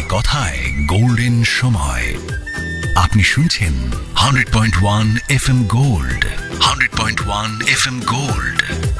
কথায় গোল্ডেন সময়। আপনি শুনছেন 100.1 FM গোল্ড, 100.1 FM গোল্ড।